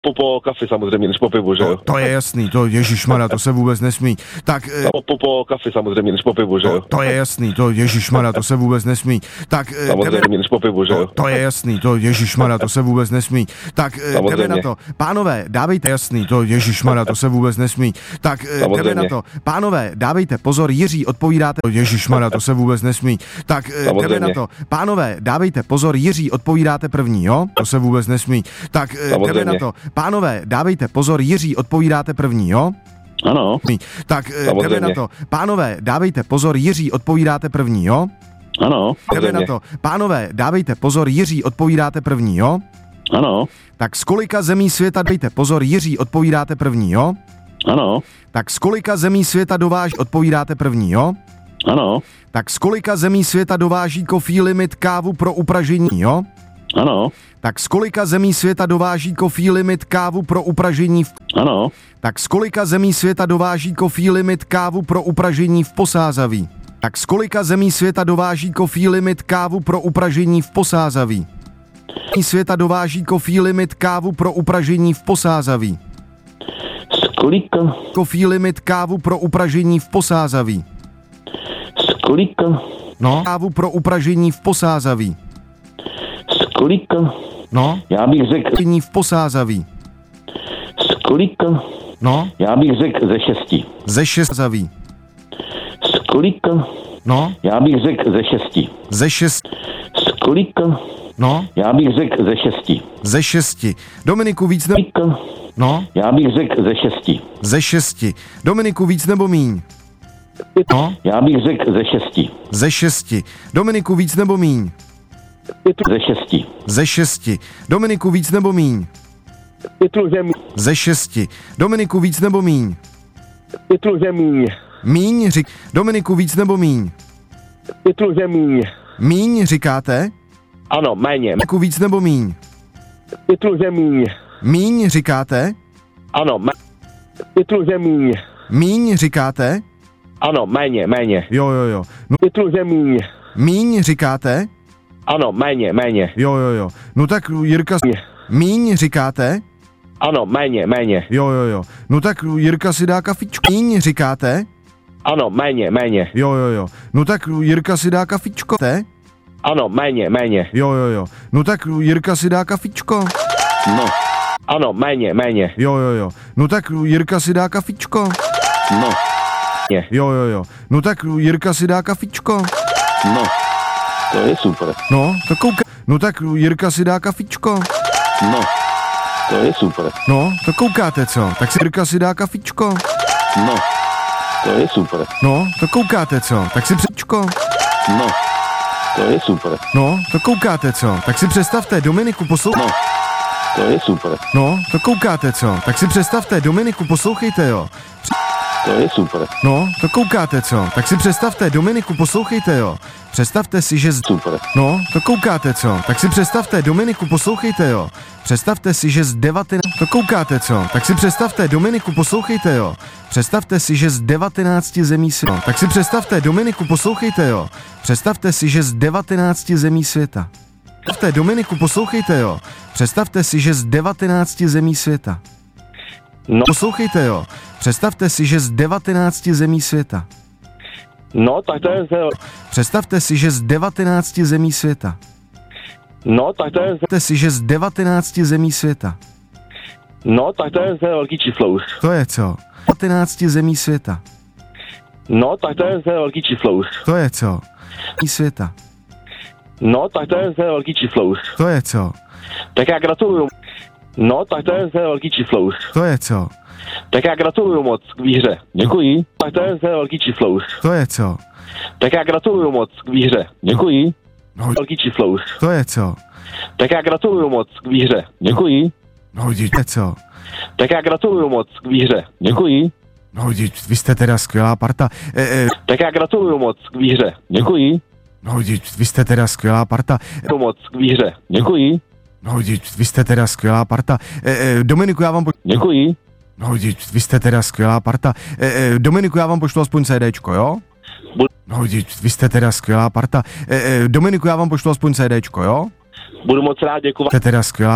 Po kafi samozřejmě, než po pivu, že jo? To je jasný, to ježišmarja, to se vůbec nesmí. Tak... Po kafi samozřejmě, než po pivu, že jo? To je jasný, to ježišmarja, to se vůbec nesmí. Tak... Samozřejmě, než po pivu, že jo? To je jasný, to ježišmarja, to se vůbec nesmí. Tak jdeme na to. Pánové, dávejte jasný, to ježišmarja, to se vůbec nesmí. Tak jdeme na to. Pánové, dávejte pozor, Jiří, odpovídáte... Ježišmarja, to se vůbec nesmí. Tak jdeme na to. Pánové, dávejte pozor, Jiří, odpovídáte první, jo? To se vůbec nesmí. Tak jdeme na to. Pánové, dávejte pozor, Jiří, odpovídáte první, jo? Ano. Tak jdeme na to. Pánové, dávejte pozor, Jiří, odpovídáte první, jo? Ano. Jdeme na to. Pánové, dávejte pozor, Jiří, odpovídáte první, jo? Ano. Tak z kolika zemí světa dejte pozor, Jiří, odpovídáte první, jo? Ano. Tak z kolika zemí světa dováží, odpovídáte první, jo? Ano. Tak z kolika zemí světa dováží Coffee Limit kávu pro upražení, jo? Ano. Tak z kolika zemí světa dováží Coffee Limit kávu pro upražení Ano. Tak z kolika zemí světa dováží Coffee Limit kávu pro upražení v Posázaví? Tak z kolika zemí světa dováží Coffee Limit kávu pro upražení v Posázaví? Světa dováží Coffee Limit kávu pro upražení v Posázaví? Z kolika? Coffee Limit kávu pro upražení v Posázaví? Z kolika? No, kávu pro upražení v Posázaví. Z kolika? No, Já bych řekl... v Posázaví. Z kolika? No, Já bych řekl ze 6. ze 6 zaví. Z kolika? No, Já bych řekl ze 6. ze 6. Z kolika? No, Já bych řekl ze 6. ze 6. Dominiku, víc nebo... Kolika? No, Já bych řekl ze 6. ze 6. Dominiku, víc nebo míň? No, Já bych řekl ze 6. ze 6. Dominiku, víc nebo míň? Ze 6. Ze 6. Dominiku, víc nebo míň? Ze 6. Dominiku, víc nebo míň? Míň, Dominiku, víc nebo míň? Míň, říkáte? Ano, méně. Dominiku, víc nebo míň? Míň, říkáte? Ano, Míň, říkáte? ano, méně. Jo. No, míň, říkáte? Ano, méně. Jo. No tak Jirka... Míň, říkáte? Ano, méně. Jo. No tak Jirka si dá kafičko. Míň, říkáte? Ano, méně. Jo. No tak Jirka si dá kafičko. Te? Ano, méně. Jo. No tak Jirka si dá kafičko. No. Ano, méně. Jo. No tak Jirka si dá kafičko. No. Jo. No tak Jirka si dá kafičko. No. To je super. No, to kouká. No tak Jirka si dá kafičko. No. To je super. No, to koukáte co? Tak si Jirka si dá kafičko. No. To je super. No, to koukáte co? Tak si přičko. No. To je super. No, to koukáte co? Tak si představte, Dominiku, No. To je super. No, to koukáte co? Tak si představte, Dominiku, poslouchejte, jo. To je super. No, to koukáte co? Tak si představte, Dominiku, poslouchejte, jo. Představte si, že... Super. No, to koukáte co? Tak si představte, Dominiku, poslouchejte, jo. Představte si, že z 19... To koukáte co? Tak si představte, Dominiku, poslouchejte, jo. Představte si, že z 19 zemí světa. Tak si představte, Dominiku, poslouchejte, jo. Představte si, že z 19 zemí světa. Představte, Dominiku, poslouchejte, jo. Představte si, že z 19 zemí světa. No. Poslouchejte, jo. Představte si, že z 19 zemí světa. No, tak to je... Představte si, že z 19 zemí světa. No, tak to je... Představte si, že z 19 zemí světa. No, tak to je velký číslo už. To je co? 19 zemí světa. No, tak to je velký číslo už. To je co? Světa. No, tak to je velký číslo už. To je co? Tak já gratuluju. No, tak to je velký číslo už. To je co? Tak já gratuluju moc k výhře. Děkuji. Tak to je velký číslo už. To je co? Tak já gratuluju moc k výhře. Děkuji. No. Velký číslo už. To je co? Tak já gratuluju moc k výhře. Děkuji. No, to je co? Tak já gratuluju moc k výhře. Děkuji. No, vy jste teda skvělá parta. Tak já gratuluju moc k výhře. Děkuji. No, vy jste teda skvělá parta. Moc k výhře. Děkuji. No, vy jste teda skvělá parta. Dominiku, já vám Děkuji. No, vy jste teda skvělá parta. Dominiku, já vám pošlu aspoň CDčko, jo? No, vy jste teda skvělá parta. Dominiku, já vám pošlu aspoň CDčko, jo? Budu moc rád, děkuji. Jste teda skvělá